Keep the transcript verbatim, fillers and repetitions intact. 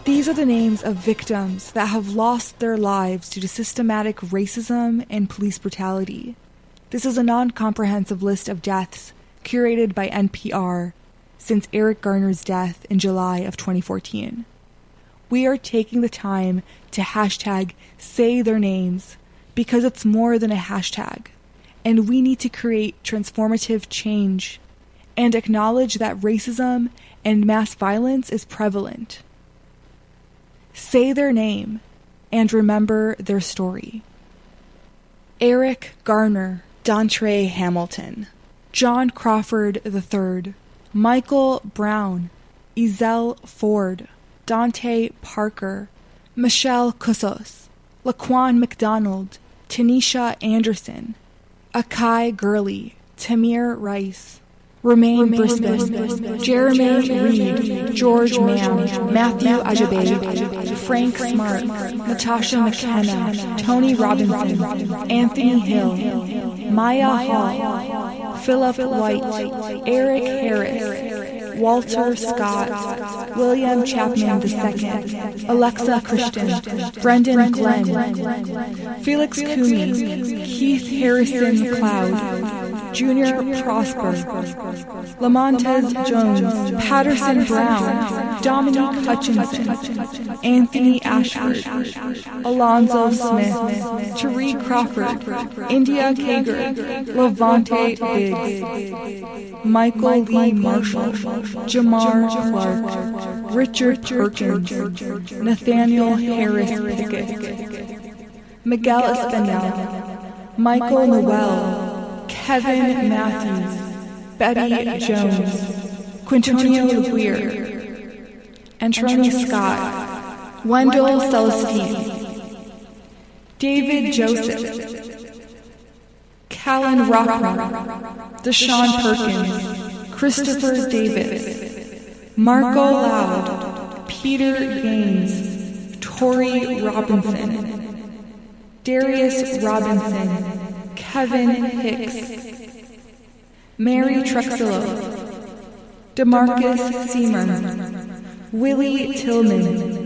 These are the names of victims that have lost their lives due to systematic racism and police brutality. This is a non-comprehensive list of deaths curated by N P R since Eric Garner's death in July of twenty fourteen. We are taking the time to hashtag say their names because it's more than a hashtag, and we need to create transformative change and acknowledge that racism and mass violence is prevalent. Say their name and remember their story. Eric Garner, Dontre Hamilton, John Crawford the third, Michael Brown, Ezell Ford, Dante Parker, Michelle Cussos, Laquan McDonald, Tanisha Anderson, Akai Gurley, Tamir Rice, Romaine Brisbane, Jeremy Reed, George Mann, Matthew Ajabe, Frank Smart, Natasha McKenna, Tony Robinson, Anthony Hill, Maya Hall, Philip White, Eric Harris, Walter Scott, William Chapman the second, Alexa Christian, Brendan Glenn, Felix Cooney, Keith Harrison McLeod, Junior Prosper, Lamontez Jones, Patterson Brown, Dominique Hutchinson, Anthony Ashford, Alonzo Smith, Tariq Crawford, India Kager, Levante Biggs, Michael Lee Marshall, Jamar Clark, Richard Perkins, Nathaniel Harris Pickett, Miguel Espinel, Michael Noel, Kevin Matthews, Betty Jones, Quintonio Weir, Antonio Scott, Wendell Celestine, David Joseph, Callan Rockman, Deshaun Perkins, Christopher Davis, Marco Loud, Peter Gaines, Tori Robinson, Darius Robinson, Kevin Hicks, Mary Truxillo, Demarcus Seaman, Willie Tillman,